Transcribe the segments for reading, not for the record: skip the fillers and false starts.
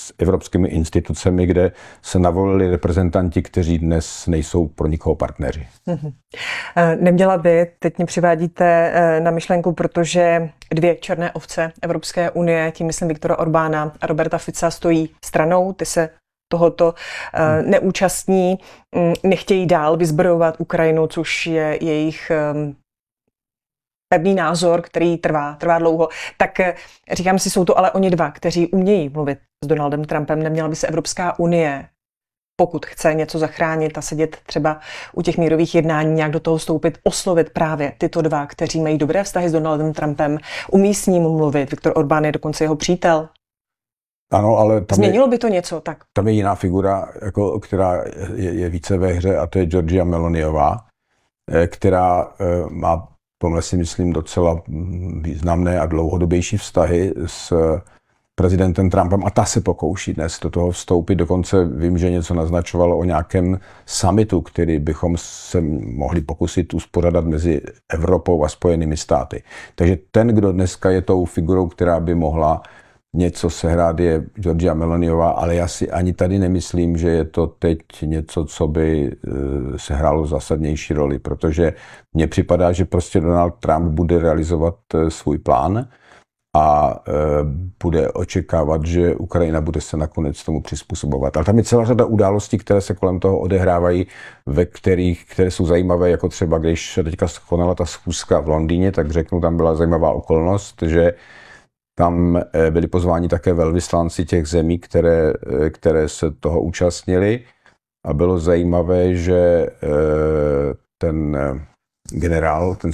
s evropskými institucemi, kde se navolili reprezentanti, kteří dnes nejsou pro nikoho partneři. Neměla by, teď mě přivádíte na myšlenku, protože dvě černé ovce Evropské unie, tím myslím Viktora Orbána a Roberta Fica, stojí stranou, ty se tohoto neúčastní, nechtějí dál vyzbrojovat Ukrajinu, což je jejich pevný názor, který trvá dlouho. Tak říkám si, jsou to ale oni dva, kteří umějí mluvit s Donaldem Trumpem. Neměla by se Evropská unie, pokud chce něco zachránit a sedět třeba u těch mírových jednání, nějak do toho vstoupit, oslovit právě tyto dva, kteří mají dobré vztahy s Donaldem Trumpem, umí s ním mluvit. Viktor Orbán je dokonce jeho přítel. Ano, ale změnilo by to něco? Tak. Tam je jiná figura, jako, která je více ve hře, a to je Giorgia Meloniová, která má, pomhle si myslím, docela významné a dlouhodobější vztahy s prezidentem Trumpem a ta se pokouší dnes do toho vstoupit. Dokonce vím, že něco naznačovalo o nějakém summitu, který bychom se mohli pokusit uspořádat mezi Evropou a Spojenými státy. Takže ten, kdo dneska je tou figurou, která by mohla něco sehrát, je Giorgia Meloniová, ale já si ani tady nemyslím, že je to teď něco, co by sehrálo zásadnější roli, protože mně připadá, že prostě Donald Trump bude realizovat svůj plán a bude očekávat, že Ukrajina bude se nakonec tomu přizpůsobovat. Ale tam je celá řada událostí, které se kolem toho odehrávají, které jsou zajímavé, jako třeba když se teďka konala ta schůzka v Londýně, tak řeknu, tam byla zajímavá okolnost, že tam byli pozváni také velvyslanci těch zemí, které se toho účastnili, a bylo zajímavé, že ten generál, ten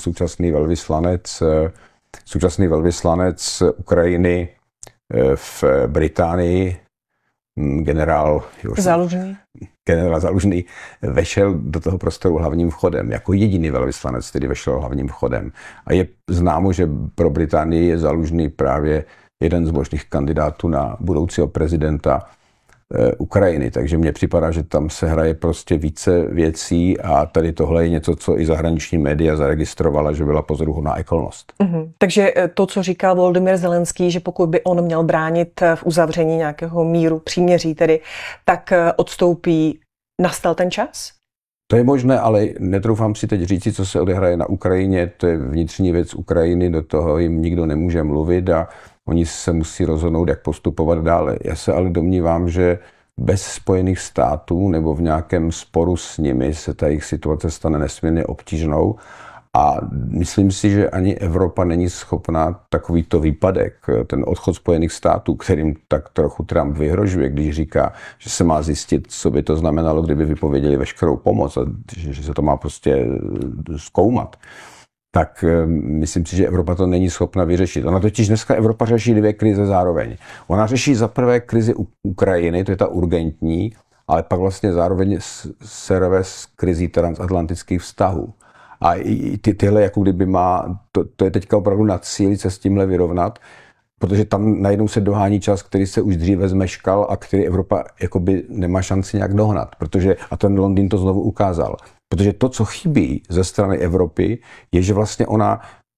současný velvyslanec Ukrajiny v Británii, generál Zaluzný, vešel do toho prostoru hlavním vchodem, jako jediný velvyslanec, který vešel hlavním vchodem. A je známo, že pro Británii je Zaluzný právě jeden z možných kandidátů na budoucího prezidenta Ukrajiny. Takže mně připadá, že tam se hraje prostě více věcí a tady tohle je něco, co i zahraniční média zaregistrovala, že byla pozoruhodná okolnost. Takže to, co říkal Volodymyr Zelenský, že pokud by on měl bránit v uzavření nějakého míru, příměří tedy, tak odstoupí, nastal ten čas? To je možné, ale netroufám si teď říci, co se odehraje na Ukrajině. To je vnitřní věc Ukrajiny, do toho jim nikdo nemůže mluvit a oni se musí rozhodnout, jak postupovat dále. Já se ale domnívám, že bez Spojených států nebo v nějakém sporu s nimi se ta jejich situace stane nesmírně obtížnou. A myslím si, že ani Evropa není schopná takovýto výpadek, ten odchod Spojených států, kterým tak trochu Trump vyhrožuje, když říká, že se má zjistit, co by to znamenalo, kdyby vypověděli veškerou pomoc a že se to má prostě zkoumat. Tak myslím si, že Evropa to není schopna vyřešit. Ona totiž dneska Evropa řeší dvě krize zároveň. Ona řeší za prvé krizi Ukrajiny, to je ta urgentní, ale pak vlastně zároveň se rve s krizí transatlantických vztahů. A tyhle jako kdyby to je teďka opravdu na cíli se s tímhle vyrovnat, protože tam najednou se dohání čas, který se už dříve zmeškal a který Evropa jakoby nemá šanci nějak dohnat, a ten Londýn to znovu ukázal. Protože to, co chybí ze strany Evropy, je, že vlastně ona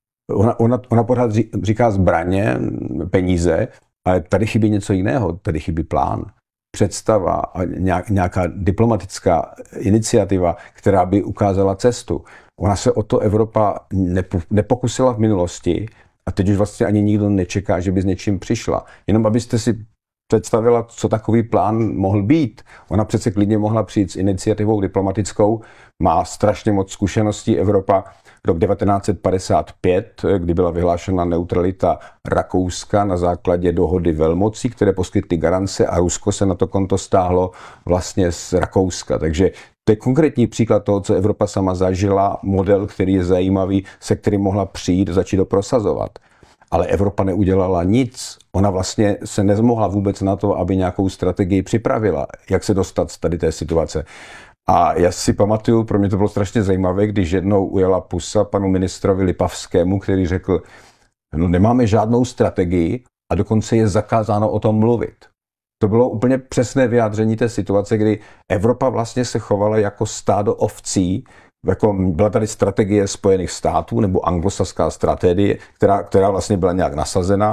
pořád říká zbraně, peníze, ale tady chybí něco jiného, tady chybí plán, představa a nějaká diplomatická iniciativa, která by ukázala cestu. Ona se o to Evropa nepokusila v minulosti a teď už vlastně ani nikdo nečeká, že by s něčím přišla. Jenom abyste si představila, co takový plán mohl být. Ona přece klidně mohla přijít s iniciativou diplomatickou, má strašně moc zkušeností Evropa. Rok 1955, kdy byla vyhlášena neutralita Rakouska na základě dohody velmocí, které poskytly garance a Rusko se na to konto stáhlo vlastně z Rakouska. Takže to je konkrétní příklad toho, co Evropa sama zažila, model, který je zajímavý, se kterým mohla přijít, začít ho prosazovat. Ale Evropa neudělala nic. Ona vlastně se nezmohla vůbec na to, aby nějakou strategii připravila, jak se dostat z tady té situace. A já si pamatuju, pro mě to bylo strašně zajímavé, když jednou ujela pusa panu ministrovi Lipavskému, který řekl, no nemáme žádnou strategii a dokonce je zakázáno o tom mluvit. To bylo úplně přesné vyjádření té situace, kdy Evropa vlastně se chovala jako stádo ovcí, jako byla tady strategie Spojených států nebo anglosaská strategie, která vlastně byla nějak nasazena,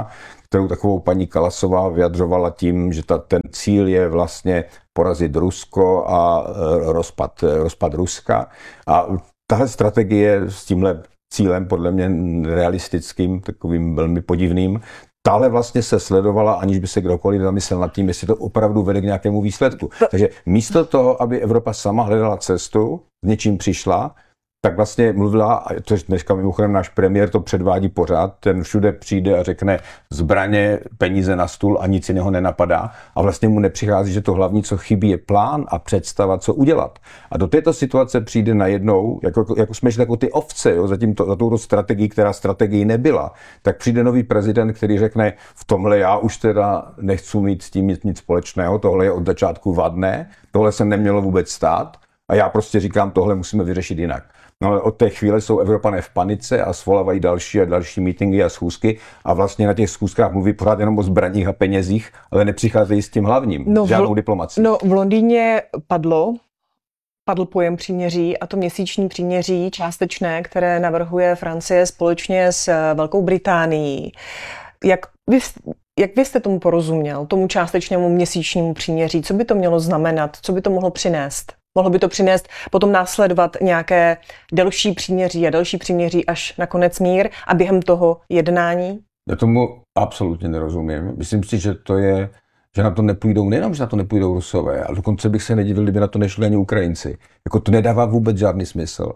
kterou takovou paní Kalasová vyjadřovala tím, že ten cíl je vlastně porazit Rusko a rozpad Ruska. A tahle strategie s tímhle cílem, podle mě realistickým, takovým velmi podivným, tahle vlastně se sledovala, aniž by se kdokoliv zamyslel nad tím, jestli to opravdu vede k nějakému výsledku. Takže místo toho, aby Evropa sama hledala cestu, s něčím přišla, tak vlastně mluvila, což dneska mimochodem náš premiér to předvádí pořád, ten všude přijde a řekne zbraně, peníze na stůl a nic jiného nenapadá. A vlastně mu nepřichází, že to hlavní, co chybí, je plán a představa, co udělat. A do této situace přijde najednou, jako jsme šli jako ty ovce, jo, za touto strategií, která strategii nebyla, tak přijde nový prezident, který řekne, v tomhle já už teda nechci mít s tím nic společného, tohle je od začátku vadné, tohle se nemělo vůbec stát a já prostě říkám, tohle musíme vyřešit jinak. No ale od té chvíle jsou Evropané v panice a svolávají další a další meetingy a schůzky a vlastně na těch schůzkách mluví pořád jenom o zbraních a penězích, ale nepřicházejí s tím hlavním, žádnou diplomací. No v Londýně padl pojem příměří a to měsíční příměří částečné, které navrhuje Francie společně s Velkou Británií. Jak vy jste tomu porozuměl, tomu částečnému měsíčnímu příměří? Co by to mělo znamenat? Co by to mohlo přinést? Mohlo by to přinést potom následovat nějaké delší příměří a delší příměří až na konec mír a během toho jednání? Já tomu absolutně nerozumím. Myslím si, že že na to nepůjdou, nejenom, že na to nepůjdou Rusové, ale dokonce bych se nedivil, kdyby na to nešli ani Ukrajinci. Jako to nedává vůbec žádný smysl.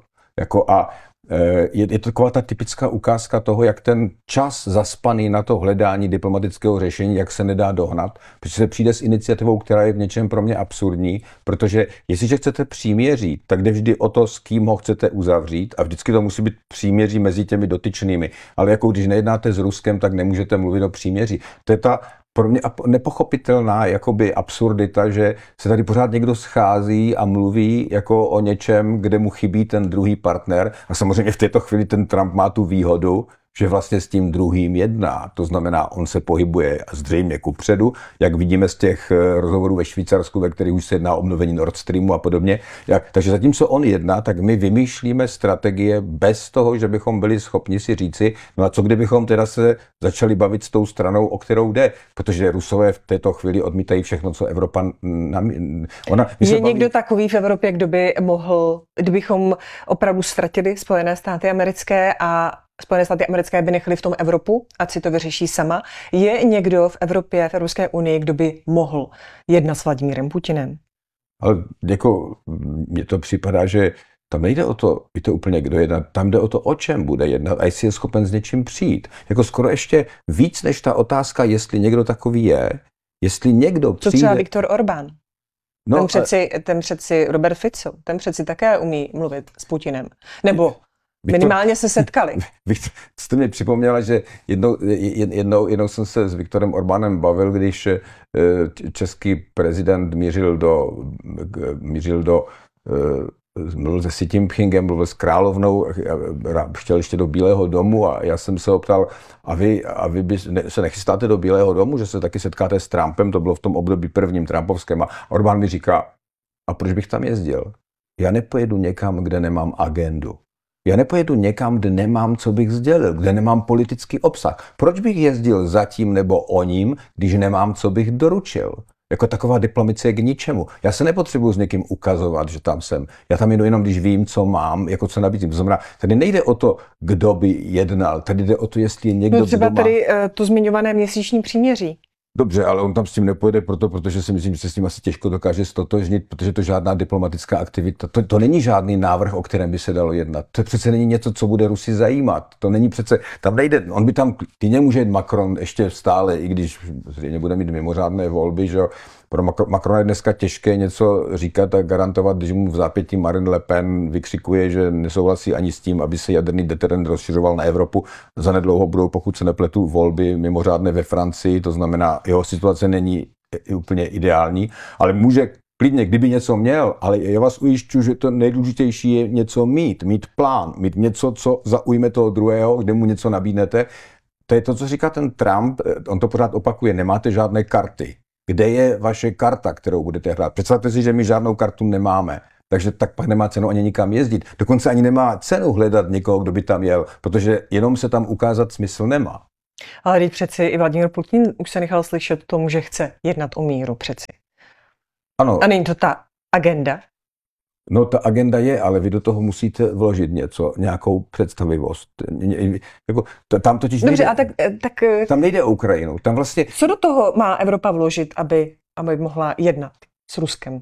Je to taková ta typická ukázka toho, jak ten čas zaspaný na to hledání diplomatického řešení, jak se nedá dohnat, protože se přijde s iniciativou, která je v něčem pro mě absurdní, protože jestliže chcete příměří, tak jde vždy o to, s kým ho chcete uzavřít a vždycky to musí být příměří mezi těmi dotyčnými. Ale jako když nejednáte s Ruskem, tak nemůžete mluvit o příměří. To je ta pro mě nepochopitelná jakoby absurdita, že se tady pořád někdo schází a mluví jako o něčem, kde mu chybí ten druhý partner. A samozřejmě v této chvíli ten Trump má tu výhodu, že vlastně s tím druhým jedná. To znamená, on se pohybuje zřejmě kupředu, jak vidíme z těch rozhovorů ve Švýcarsku, ve kterých už se jedná o obnovení Nord Streamu a podobně. Takže zatímco on jedná, tak my vymýšlíme strategie bez toho, že bychom byli schopni si říci, no a co kdybychom teda se začali bavit s tou stranou, o kterou jde, protože Rusové v této chvíli odmítají všechno, co Evropa... Je někdo takový v Evropě, kdo by mohl, kdybychom opravdu ztratili Spojené státy americké a Spojené státy americké by nechali v tom Evropu, ať si to vyřeší sama. Je někdo v Evropě, v Evropské unii, kdo by mohl jednat s Vladimírem Putinem? Ale jako mně to připadá, že tam nejde o to, je to úplně kdo jednat, tam jde o to, o čem bude jednat a jestli je schopen s něčím přijít. Jako skoro ještě víc než ta otázka, jestli někdo takový je, jestli někdo přijde... Co třeba Viktor Orbán? No, ten přeci Robert Fico, ten přeci také umí mluvit s Putinem. Nebo minimálně se setkali. Jste mi připomněla, že jednou jsem se s Viktorem Orbánem bavil, když český prezident mluvil se Xi Jinpingem, mluvil s královnou, chtěl ještě do Bílého domu a já jsem se ho ptal, a vy se nechystáte do Bílého domu, že se taky setkáte s Trumpem, to bylo v tom období prvním trumpovském a Orbán mi říká, a proč bych tam jezdil? Já nepojedu někam, kde nemám agendu. Já nepojedu někam, kde nemám, co bych sdělil, kde nemám politický obsah. Proč bych jezdil za tím nebo o ním, když nemám, co bych doručil? Jako taková diplomacie k ničemu. Já se nepotřebuji s někým ukazovat, že tam jsem. Já tam jdu jenom, když vím, co mám, jako co nabízím. To znamená, tady nejde o to, kdo by jednal. Tady jde o to, jestli je někdo, no třeba tady to zmiňované měsíční příměří. Dobře, ale on tam s tím nepojede protože si myslím, že se s tím asi těžko dokáže stotožnit, protože to žádná diplomatická aktivita, to není žádný návrh, o kterém by se dalo jednat. To přece není něco, co bude Rusy zajímat. To není přece, tam nejde, on by tam, klidně může jít Macron ještě stále, i když zřejmě bude mít mimořádné volby, že jo. Pro Macrona je dneska těžké něco říkat a garantovat, když mu v zápětí Marine Le Pen vykřikuje, že nesouhlasí ani s tím, aby se jaderný deterrent rozšiřoval na Evropu. Zanedlouho budou, pokud se nepletu, volby mimořádné ve Francii, to znamená, jeho situace není úplně ideální, ale může klidně, kdyby něco měl, ale já vás ujišťuji, že to nejdůležitější je něco mít plán, mít něco, co zaujme toho druhého, kde mu něco nabídnete. To je to, co říká ten Trump, on to pořád opakuje, nemáte žádné karty. Kde je vaše karta, kterou budete hrát? Představte si, že my žádnou kartu nemáme, takže tak pak nemá cenu ani nikam jezdit. Dokonce ani nemá cenu hledat někoho, kdo by tam jel, protože jenom se tam ukázat smysl nemá. Ale teď přeci i Vladimír Putin už se nechal slyšet tomu, že chce jednat o míru přeci. Ano. A není to ta agenda? No ta agenda je, ale vy do toho musíte vložit něco, nějakou představivost. Jako, tam totiž dobře, nejde, tak tam nejde o Ukrajinu. Tam vlastně, co do toho má Evropa vložit, aby mohla jednat s Ruskem?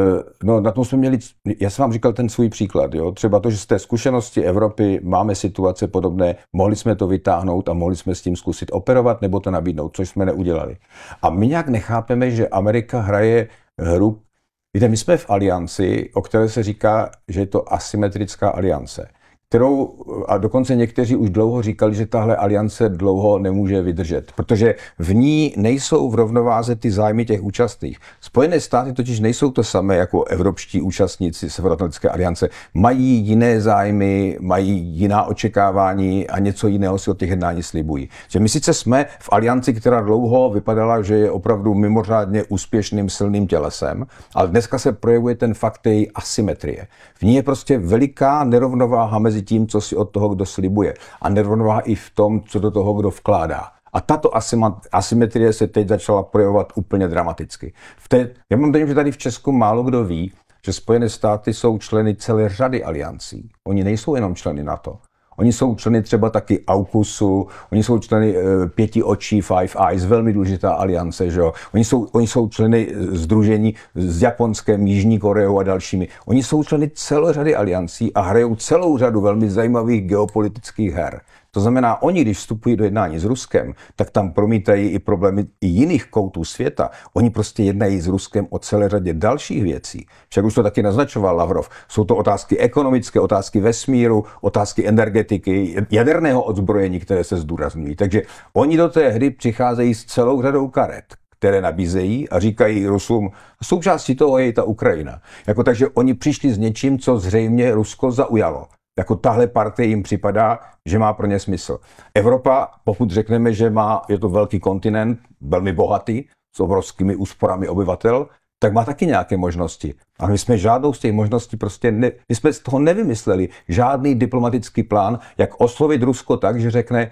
no na tom jsme měli, já jsem vám říkal ten svůj příklad, jo? Třeba to, že z té zkušenosti Evropy máme situace podobné, mohli jsme to vytáhnout a mohli jsme s tím zkusit operovat nebo to nabídnout, což jsme neudělali. A my nějak nechápeme, že Amerika hraje hru. Víte, my jsme v alianci, o které se říká, že je to asymetrická aliance, kterou, a dokonce někteří už dlouho říkali, že tahle aliance dlouho nemůže vydržet, protože v ní nejsou v rovnováze ty zájmy těch účastných. Spojené státy totiž nejsou to samé jako evropští účastníci Severoatlantické aliance. Mají jiné zájmy, mají jiná očekávání a něco jiného si od těch jednání slibují. Že my sice jsme v alianci, která dlouho vypadala, že je opravdu mimořádně úspěšným, silným tělesem, ale dneska se projevuje ten fakt její asymetrie. V ní je prostě veliká nerovnováha mezi tím, co si od toho, kdo slibuje. A nerovnováha i v tom, co do toho, kdo vkládá. A tato asymetrie se teď začala projevovat úplně dramaticky. Já mám dojem, že tady v Česku málo kdo ví, že Spojené státy jsou členy celé řady aliancí. Oni nejsou jenom členy NATO. Oni jsou členy třeba taky AUKUSu, oni jsou členy Pěti očí, Five Eyes, velmi důležitá aliance, že jo. Oni jsou členy sdružení s Japonskem, Jižní Koreou a dalšími. Oni jsou členy celé řady aliancí a hrajou celou řadu velmi zajímavých geopolitických her. To znamená, oni, když vstupují do jednání s Ruskem, tak tam promítají i problémy i jiných koutů světa. Oni prostě jednají s Ruskem o celé řadě dalších věcí. Však už to taky naznačoval Lavrov. Jsou to otázky ekonomické, otázky vesmíru, otázky energetiky, jaderného odzbrojení, které se zdůrazňují. Takže oni do té hry přicházejí s celou řadou karet, které nabízejí a říkají Rusům, součástí toho je i ta Ukrajina. Takže oni přišli s něčím, co zřejmě Rusko zaujalo. Jako tahle partie jim připadá, že má pro ně smysl. Evropa, pokud řekneme, že je to velký kontinent, velmi bohatý, s obrovskými úsporami obyvatel, tak má taky nějaké možnosti. A my jsme žádnou z těch možností my jsme z toho nevymysleli žádný diplomatický plán, jak oslovit Rusko tak, že řekne,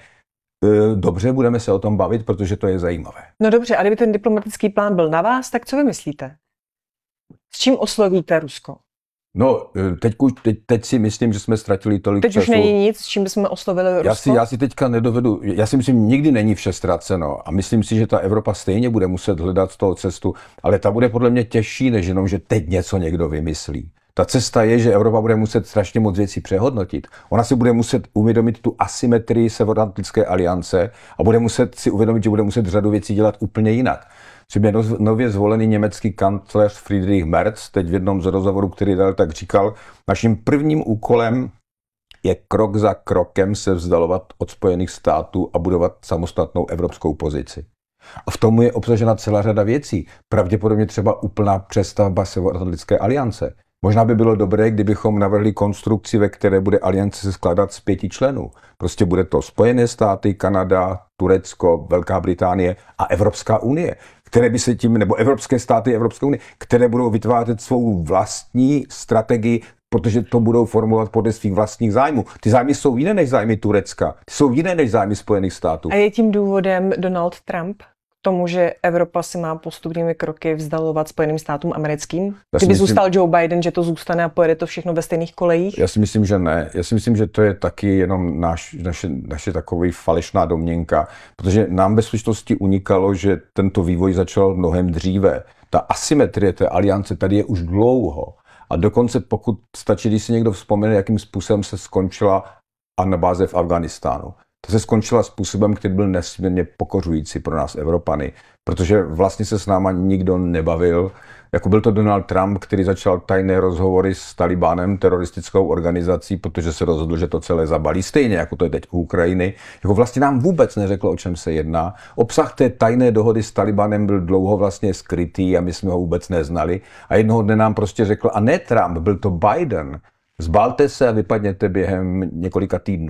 dobře, budeme se o tom bavit, protože to je zajímavé. No dobře, a kdyby ten diplomatický plán byl na vás, tak co vymyslíte? S čím oslovíte Rusko? No, teď si myslím, že jsme ztratili tolik času. Teď už není nic, s čím bychom oslovili Rusko? Já si teďka nedovedu, já si myslím, nikdy není vše ztraceno a myslím si, že ta Evropa stejně bude muset hledat z toho cestu, ale ta bude podle mě těžší, než jenom, že teď něco někdo vymyslí. Ta cesta je, že Evropa bude muset strašně moc věcí přehodnotit. Ona si bude muset uvědomit tu asymetrii Severoatlantické aliance a bude muset si uvědomit, že bude muset řadu věcí dělat úplně jinak. Třeba nově zvolený německý kancléř Friedrich Merz teď v jednom z rozhovorů, který dal, tak říkal, naším prvním úkolem je krok za krokem se vzdalovat od Spojených států a budovat samostatnou evropskou pozici. A v tomu je obsažena celá řada věcí. Pravděpodobně třeba úplná přestavba Severoatlantické aliance. Možná by bylo dobré, kdybychom navrhli konstrukci, ve které bude aliance se skládat z 5 členů. Prostě bude to Spojené státy, Kanada, Turecko, Velká Británie a Evropská unie, které by se tím, nebo evropské státy, Evropská unie, které budou vytvářet svou vlastní strategii, protože to budou formulovat podle svých vlastních zájmů. Ty zájmy jsou jiné než zájmy Turecka, ty jsou jiné než zájmy Spojených států. A je tím důvodem Donald Trump? Tomu, že Evropa si má postupnými kroky vzdalovat Spojeným státům americkým? Kdyby zůstal Joe Biden, že to zůstane a pojede to všechno ve stejných kolejích? Já si myslím, že ne. Já si myslím, že to je taky jenom naše takový falešná domněnka, protože nám ve skutečnosti unikalo, že tento vývoj začal mnohem dříve. Ta asymetrie té aliance tady je už dlouho. A dokonce pokud stačí, když si někdo vzpomene, jakým způsobem se skončila anabáze v Afghánistánu. To se skončila způsobem, který byl nesmírně pokořující pro nás Evropany, protože vlastně se s náma nikdo nebavil. Jako byl to Donald Trump, který začal tajné rozhovory s Talibánem, teroristickou organizací, protože se rozhodl, že to celé zabalí, stejně jako to je teď u Ukrajiny. Jako vlastně nám vůbec neřekl, o čem se jedná. Obsah té tajné dohody s Talibánem byl dlouho vlastně skrytý a my jsme ho vůbec neznali. A jednoho dne nám prostě řekl, a ne Trump, byl to Biden. Zbalte se a vypadněte během několika týdnů.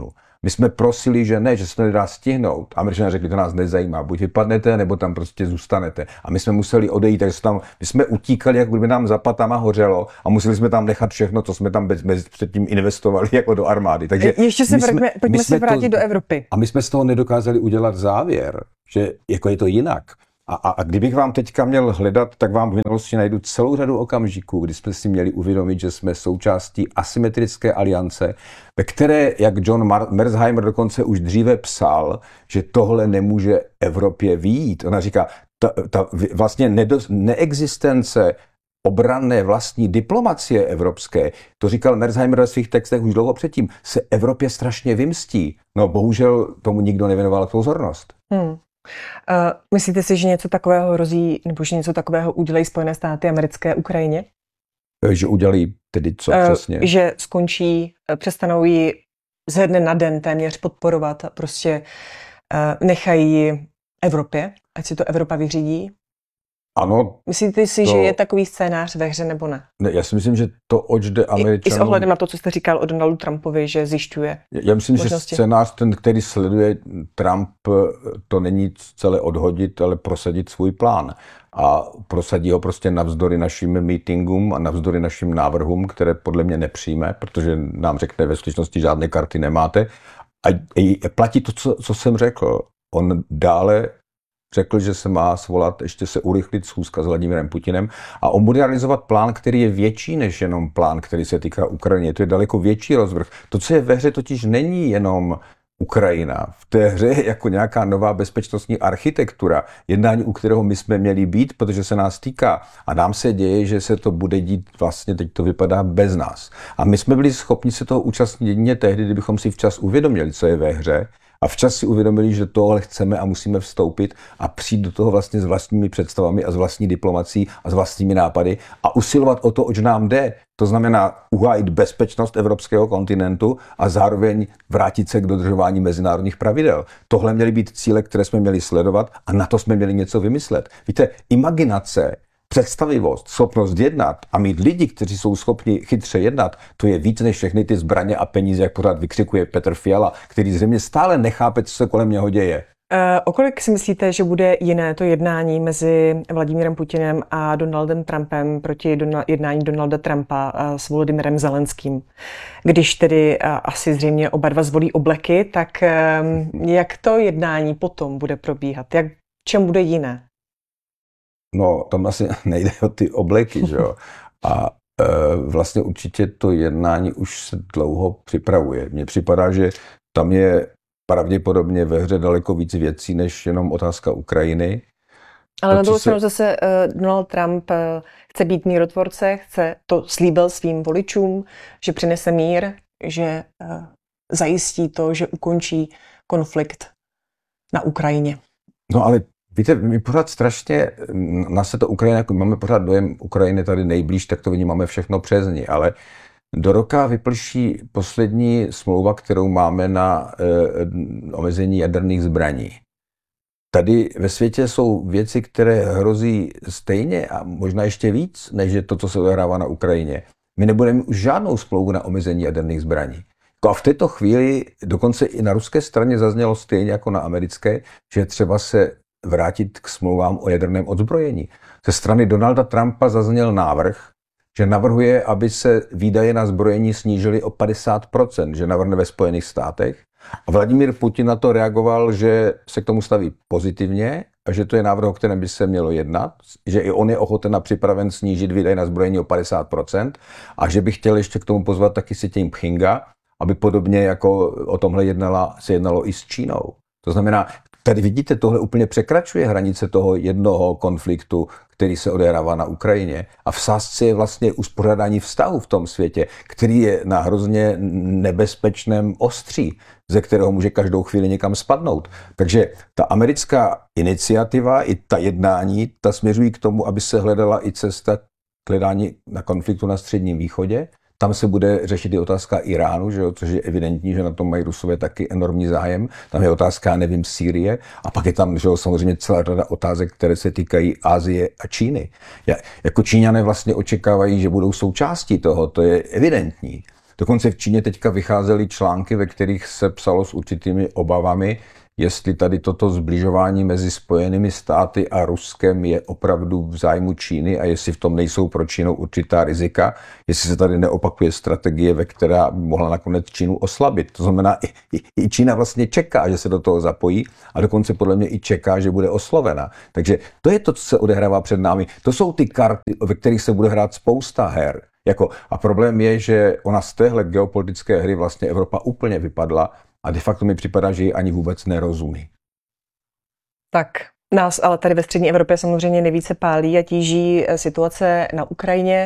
My jsme prosili, že ne, že se to nedá stihnout. Američané řekli, to nás nezajímá, buď vypadnete, nebo tam prostě zůstanete. A my jsme museli odejít, takže my jsme utíkali, jako kdyby nám za patama hořelo a museli jsme tam nechat všechno, co jsme tam předtím investovali jako do armády. Takže ještě se pojďme se vrátit do Evropy. A my jsme z toho nedokázali udělat závěr, že jako je to jinak. A kdybych vám teďka měl hledat, tak vám v minulosti najdu celou řadu okamžiků, kdy jsme si měli uvědomit, že jsme součástí asymetrické aliance, ve které, jak John Merzheimer dokonce už dříve psal, že tohle nemůže Evropě vyjít. Ona říká, ta vlastně neexistence obranné vlastní diplomacie evropské, to říkal Merzheimer ve svých textech už dlouho předtím, se Evropě strašně vymstí. No bohužel tomu nikdo nevěnoval pozornost. Myslíte si, že něco takového hrozí, nebo že něco takového udělají Spojené státy americké Ukrajině? Že udělají tedy co přesně? Že skončí, přestanou ji ze dne na den téměř podporovat a prostě nechají Evropě, ať si to Evropa vyřídí? Ano. Myslíte si, že je takový scénář ve hře nebo ne? Ne, já si myslím, že to, oč jde Američanům... I s ohledem na to, co jste říkal o Donaldu Trumpovi, že zjišťuje Já myslím, možnosti. Že scénář, ten, který sleduje Trump, to není celé odhodit, ale prosadit svůj plán. A prosadí ho prostě navzdory našim meetingům a navzdory našim návrhům, které podle mě nepřijme, protože nám řekne ve skutečnosti žádné karty nemáte. A platí to, co jsem řekl. On dále řekl, že se má svolat, ještě se urychlit schůzka s Vladimirem Putinem a omodernizovat plán, který je větší než jenom plán, který se týká Ukrajiny. To je daleko větší rozvrh. To, co je ve hře, totiž není jenom Ukrajina. V té hře je jako nějaká nová bezpečnostní architektura, jednání, u kterého my jsme měli být, protože se nás týká. A nám se děje, že se to bude dít vlastně, teď to vypadá bez nás. A my jsme byli schopni se toho účastnit jedině tehdy, kdybychom si včas uvědomili, co je ve hře, a včas si uvědomili, že tohle chceme a musíme vstoupit a přijít do toho vlastně s vlastními představami a s vlastní diplomací a s vlastními nápady a usilovat o to, oč nám jde. To znamená uhájit bezpečnost evropského kontinentu a zároveň vrátit se k dodržování mezinárodních pravidel. Tohle měly být cíle, které jsme měli sledovat a na to jsme měli něco vymyslet. Víte, imaginace, představivost, schopnost jednat a mít lidi, kteří jsou schopni chytře jednat, to je víc než všechny ty zbraně a peníze, jak pořád vykřikuje Petr Fiala, který zřejmě stále nechápe, co se kolem něho děje. O kolik si myslíte, že bude jiné to jednání mezi Vladimírem Putinem a Donaldem Trumpem proti jednání Donalda Trumpa s Volodymyrem Zelenským? Když tedy asi zřejmě oba dva zvolí obleky, tak jak to jednání potom bude probíhat? V čem bude jiné? No, tam asi nejde o ty obleky, že jo. A vlastně určitě to jednání už se dlouho připravuje. Mně připadá, že tam je pravděpodobně ve hře daleko víc věcí, než jenom otázka Ukrajiny. Ale na druhou stranu zase Donald Trump chce být mírotvorce, to slíbil svým voličům, že přinese mír, že zajistí to, že ukončí konflikt na Ukrajině. No ale víte, my pořád strašně, nás se to Ukrajina, jako máme pořád dojem Ukrajiny tady nejblíž, tak to vnímáme všechno přes ní, ale do roka vyprší poslední smlouva, kterou máme na omezení jaderných zbraní. Tady ve světě jsou věci, které hrozí stejně a možná ještě víc, než je to, co se odehrává na Ukrajině. My nebudeme už žádnou smlouvu na omezení jaderných zbraní. A v této chvíli dokonce i na ruské straně zaznělo stejně jako na americké, že třeba se vrátit k smlouvám o jaderném odzbrojení. Ze strany Donalda Trumpa zazněl návrh, že navrhuje, aby se výdaje na zbrojení snížily o 50%, že navrhne ve Spojených státech. A Vladimír Putin na to reagoval, že se k tomu staví pozitivně a že to je návrh, o kterém by se mělo jednat, že i on je ochoten a připraven snížit výdaje na zbrojení o 50% a že by chtěl ještě k tomu pozvat taky si tím Pchinga, aby podobně jako o tomhle se jednalo i s Čínou. To znamená, tady vidíte, tohle úplně překračuje hranice toho jednoho konfliktu, který se odehrává na Ukrajině. A v sázce je vlastně uspořádání vztahu v tom světě, který je na hrozně nebezpečném ostří, ze kterého může každou chvíli někam spadnout. Takže ta americká iniciativa i ta jednání, ta směřují k tomu, aby se hledala i cesta k hledání na konfliktu na Středním východě. Tam se bude řešit i otázka Iránu, že jo, což je evidentní, že na tom mají Rusové taky enormní zájem. Tam je otázka, nevím, Sýrie. A pak je tam, že jo, samozřejmě celá řada otázek, které se týkají Asie a Číny. Jako Číňané vlastně očekávají, že budou součástí toho, to je evidentní. Dokonce v Číně teďka vycházely články, ve kterých se psalo s určitými obavami, jestli tady toto zbližování mezi Spojenými státy a Ruskem je opravdu v zájmu Číny a jestli v tom nejsou pro Čínu určitá rizika, jestli se tady neopakuje strategie, ve která mohla nakonec Čínu oslabit. To znamená, i Čína vlastně čeká, že se do toho zapojí a dokonce podle mě i čeká, že bude oslovena. Takže to je to, co se odehrává před námi. To jsou ty karty, ve kterých se bude hrát spousta her. A problém je, že ona z téhle geopolitické hry vlastně Evropa úplně vypadla a de facto mi připadá, že ji ani vůbec nerozumí. Tak nás ale tady ve střední Evropě samozřejmě nejvíce pálí a tíží situace na Ukrajině.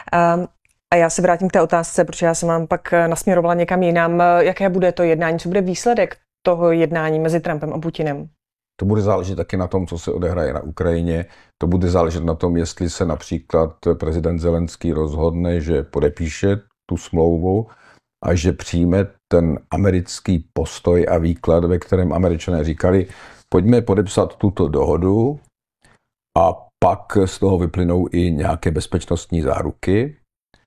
A já se vrátím k té otázce, protože já jsem vám pak nasměrovala někam jinam. Jaké bude to jednání, co bude výsledek toho jednání mezi Trumpem a Putinem? To bude záležet taky na tom, co se odehraje na Ukrajině. To bude záležet na tom, jestli se například prezident Zelenský rozhodne, že podepíše tu smlouvu a že přijme ten americký postoj a výklad, ve kterém Američané říkali, pojďme podepsat tuto dohodu a pak z toho vyplynou i nějaké bezpečnostní záruky.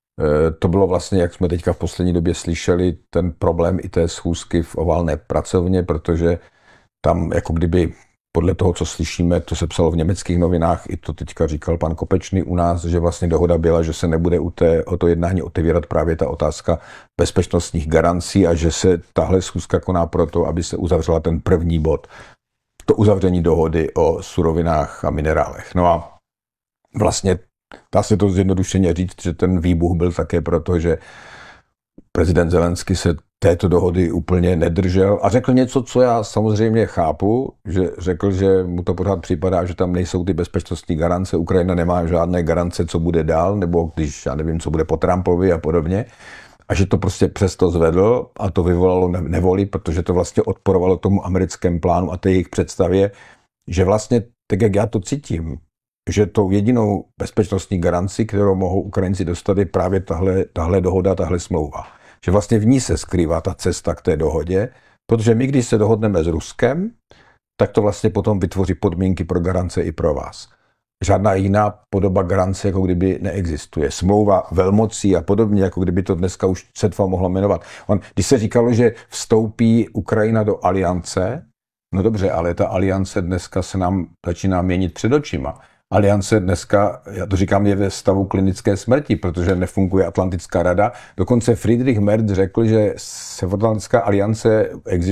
To bylo vlastně, jak jsme teďka v poslední době slyšeli, ten problém i té schůzky v oválné pracovně, protože tam jako kdyby podle toho, co slyšíme, to se psalo v německých novinách, i to teďka říkal pan Kopečný u nás, že vlastně dohoda byla, že se nebude o to jednání otevírat právě ta otázka bezpečnostních garancí a že se tahle schůzka koná proto, aby se uzavřela ten první bod, to uzavření dohody o surovinách a minerálech. No a vlastně dá se to zjednodušeně říct, že ten výbuch byl také proto, že prezident Zelenský se této dohody úplně nedržel a řekl něco, co já samozřejmě chápu, že řekl, že mu to pořád připadá, že tam nejsou ty bezpečnostní garance, Ukrajina nemá žádné garance, co bude dál, nebo když, já nevím, co bude po Trumpovi a podobně, a že to prostě přesto zvedl a to vyvolalo nevoli, protože to vlastně odporovalo tomu americkému plánu a té jejich představě, že vlastně, tak jak já to cítím, že tou jedinou bezpečnostní garanci, kterou mohou Ukrajinci dostat, je právě tahle dohoda, tahle smlouva. Že vlastně v ní se skrývá ta cesta k té dohodě, protože my, když se dohodneme s Ruskem, tak to vlastně potom vytvoří podmínky pro garance i pro vás. Žádná jiná podoba garance, jako kdyby neexistuje. Smlouva velmocí a podobně, jako kdyby to dneska už Setva mohla jmenovat. Když se říkalo, že vstoupí Ukrajina do aliance, no dobře, ale ta aliance dneska se nám začíná měnit před očima. Aliance dneska, já to říkám, je ve stavu klinické smrti, protože nefunguje Atlantická rada. Dokonce Friedrich Merz řekl, že Severoatlantická aliance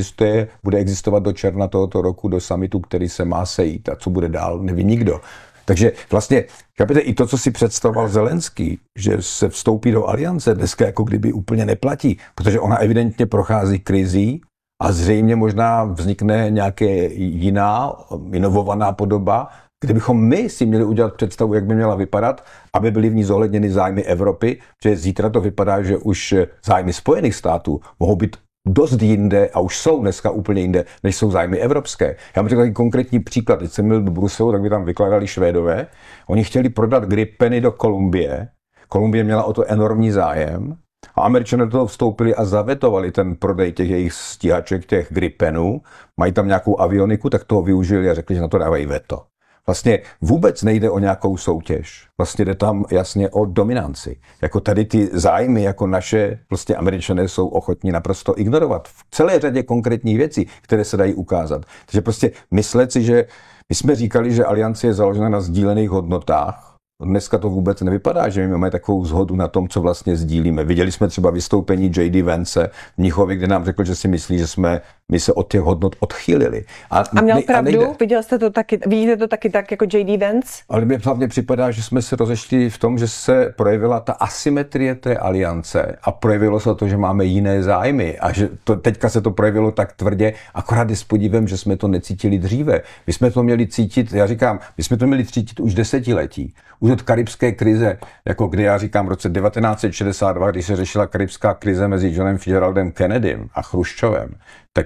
bude existovat do června tohoto roku, do summitu, který se má sejít. A co bude dál, neví nikdo. Takže vlastně, chápete, i to, co si představoval Zelenský, že se vstoupí do aliance, dneska jako kdyby úplně neplatí, protože ona evidentně prochází krizí a zřejmě možná vznikne nějaké jiná, inovovaná podoba, kdybychom my si měli udělat představu, jak by měla vypadat, aby byly v ní zohledněny zájmy Evropy, protože zítra to vypadá, že už zájmy Spojených států mohou být dost jinde a už jsou dneska úplně jinde, než jsou zájmy evropské. Já mám takový konkrétní příklad. Když jsem byl do Bruselu, tak by tam vykládali Švédové. Oni chtěli prodat Gripeny do Kolumbie. Kolumbie měla o to enormní zájem. A Američané do toho vstoupili a zavetovali ten prodej těch jejich stíhaček, těch Gripenů. Mají tam nějakou avioniku, tak toho využili a řekli, že na to dávají veto. Vlastně vůbec nejde o nějakou soutěž. Vlastně jde tam jasně o dominanci. Jako tady ty zájmy, jako naše, prostě Američané jsou ochotní naprosto ignorovat v celé řadě konkrétních věcí, které se dají ukázat. Takže prostě myslet si, že my jsme říkali, že aliance je založena na sdílených hodnotách. Dneska to vůbec nevypadá, že my máme takovou shodu na tom, co vlastně sdílíme. Viděli jsme třeba vystoupení J.D. Vance v Mnichově, kde nám řekl, že si myslí, že my se od těch hodnot odchýlili. A měl pravdu? Viděl jste to taky, vidíte to taky tak jako J.D. Vance? Ale mně hlavně připadá, že jsme se rozešli v tom, že se projevila ta asymetrie té aliance a projevilo se to, že máme jiné zájmy a že teďka se to projevilo tak tvrdě, akorát s podívem, že jsme to necítili dříve. My jsme to měli cítit, já říkám, my jsme to měli cítit už desetiletí. Už od karibské krize, jako kdy já říkám v roce 1962, když se řešila karibská krize mezi Johnem Fitzgeraldem Kennedym a Chruščovem, tak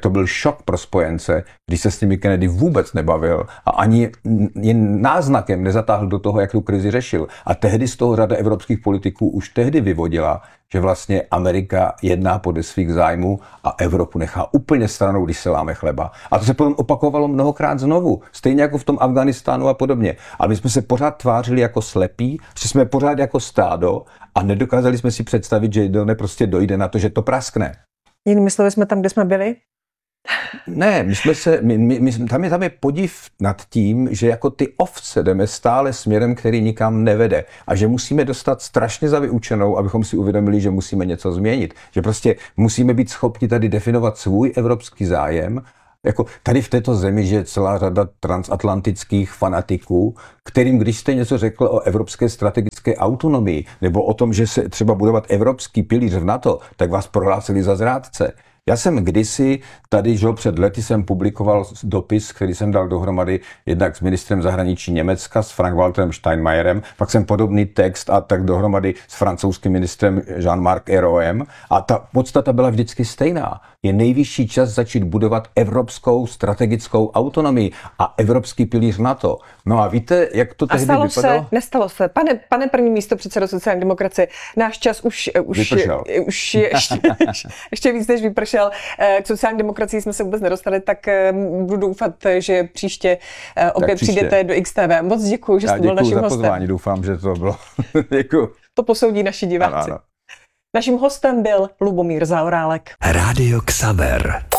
to byl šok pro spojence, když se s nimi Kennedy vůbec nebavil a ani jen náznakem nezatáhl do toho, jak tu krizi řešil. A tehdy z toho řada evropských politiků už tehdy vyvodila, že vlastně Amerika jedná podle svých zájmů a Evropu nechá úplně stranou, když se láme chleba. A to se potom opakovalo mnohokrát znovu, stejně jako v tom Afghánistánu a podobně. Ale my jsme se pořád tvářili jako slepí, že jsme pořád jako stádo a nedokázali jsme si představit, že prostě dojde na to, že to praskne. Jinými slovy jsme tam, kde jsme byli? Ne, tam je podiv nad tím, že jako ty ovce jdeme stále směrem, který nikam nevede a že musíme dostat strašně za vyučenou, abychom si uvědomili, že musíme něco změnit. Že prostě musíme být schopni tady definovat svůj evropský zájem. Jako tady v této zemi je celá řada transatlantických fanatiků, kterým, když jste něco řekl o evropské strategické autonomii nebo o tom, že se třeba budovat evropský pilíř v NATO, tak vás prohlásili za zrádce. Já jsem kdysi, tady žil před lety, jsem publikoval dopis, který jsem dal dohromady jednak s ministrem zahraničí Německa, s Frank-Walterem Steinmeierem, pak jsem podobný text a tak dohromady s francouzským ministrem Jean-Marc Ayraultem a ta podstata byla vždycky stejná. Je nejvyšší čas začít budovat evropskou strategickou autonomii a evropský pilíř NATO. No a víte, jak to tehdy vypadalo? Nestalo se. Pane první místopředsedo sociální demokracie, náš čas už vypršel. Už ještě víc než vypršel. K sociální demokracii jsme se vůbec nedostali, tak budu doufat, že příště opět přijdete do XTV. Moc děkuji, že jste byl naším hostem. Pozvání, doufám, že to bylo. Děkuji. To posoudí naši diváci. Ano. Naším hostem byl Lubomír Zaorálek. Rádio Xaver.